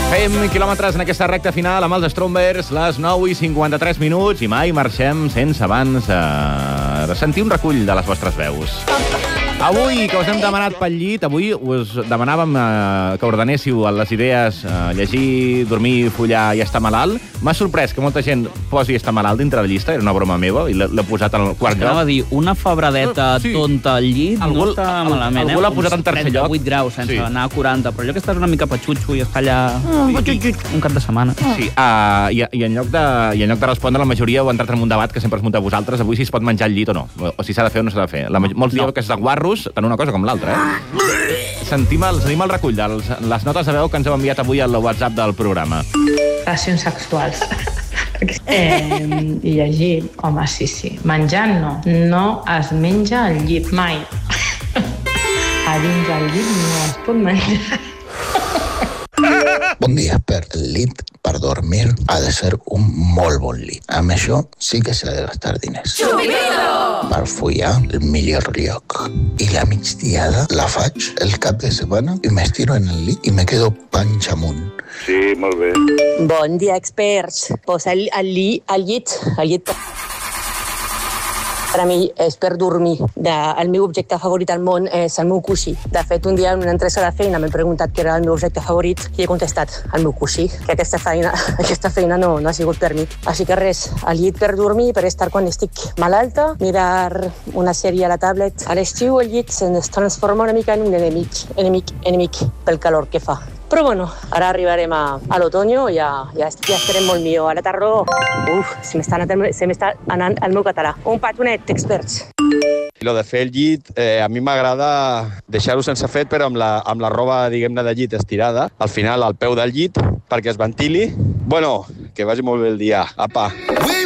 Fem quilòmetres en aquesta recta final amb els Strombers, les 9:53 minuts, i mai marxem sense abans sentir un recull de les vostres veus. Avui, que us hem demanat pel llit, avui us demanàvem que ordenéssiu les idees, llegir, dormir, follar i estar malalt. M'ha sorprès que molta gent posi estar malalt dintre la llista, era una broma meva, i l'he posat al quart lloc. Anava a dir, una febradeta tonta al llit no està malament, algú l'ha posat en tercer lloc. 38 graus sense anar a 40, però allò que estàs una mica patxutxo i està allà un cap de setmana. Sí, i en lloc de respondre, la majoria heu entrat en un debat que sempre es munta a vosaltres, avui si es pot menjar al llit o no, o si s'ha de fer o no s'ha de fer. Molts dieu que és de guarros, tant una cosa com l'altra, Sentim el recull de les notes de veu que ens heu enviat avui al WhatsApp del programa. Relacions sexuals. I llegir, home, sí. Menjant no es menja al llit, mai. A dins del llit no es pot menjar. Bon dia. El llit per dormir ha de ser un molt bon llit. Amb això sí que s'ha de gastar diners. Xupido! Per follar, el millor lloc. I la migdiada la faig el cap de setmana i m'estiro en el llit i me quedo panxa amunt. Sí, molt bé. Bon dia, experts. Pues el llit per a mi és per dormir. El meu objecte favorit al món és el meu coixí. De fet, un dia en una entrevista de feina m'he preguntat què era el meu objecte favorit i he contestat el meu coixí, que aquesta feina no ha sigut per mi. Així que res, el llit per dormir, per estar quan estic malalta, mirar una sèrie a la tablet. A l'estiu el llit es transforma una mica en un enemic pel calor que fa. Però bueno, ara arribarem a l'otoño i ja estarem molt millor. A la tardor, se m'està anant el meu català. Un petonet, experts. Lo de fer el llit, a mi m'agrada deixar-ho sense fet, però amb la roba, diguem-ne, de llit estirada, al final al peu del llit, perquè es ventili. Bueno, que vagi molt bé el dia. Apa!